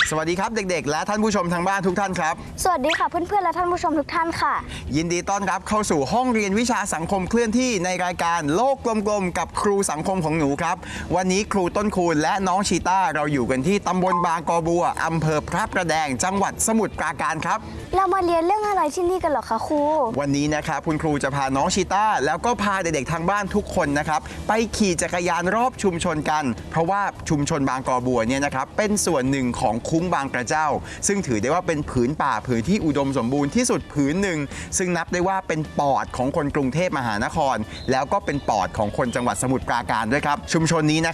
สวัสดีครับเด็กๆและท่านผู้ชมทางบ้านทุกท่านครับสวัสดีค่ะเพื่อนๆและท่านผู้ชมทุกท่านค่ะยินดีต้อนรับเข้าสู่ห้องเรียนวิชาสังคมเคลื่อนที่ในรายการโลกกลมๆกับครูสังคมของหนูครับวันนี้ครูต้นคูณและน้องชีต้าเราอยู่กันที่ตำบลบางกอบัวอำเภอพระประแดงจังหวัดสมุทรปราการครับเรามาเรียนเรื่องอะไรที่นี่กันหรอคะครูวันนี้นะครับคุณครูจะพาน้องชีต้าแล้วก็พาเด็กๆทางบ้านทุกคนนะครับไปขี่จักรยานรอบชุมชนกันเพราะว่าชุมชนบางกอบัวเนี่ยนะครับเป็นส่วนหนึ่งของคุ้งบางกระเจ้าซึ่งถือได้ว่าเป็นผืนป่าผืนที่อุดมสมบูรณ์ที่สุดผืนหนึ่งซึ่งนับได้ว่าเป็นปอดของคนกรุงเทพมหานครแล้วก็เป็นปอดของคนจังหวัดสมุทรปราการด้วยครับชุมชนนี้นะ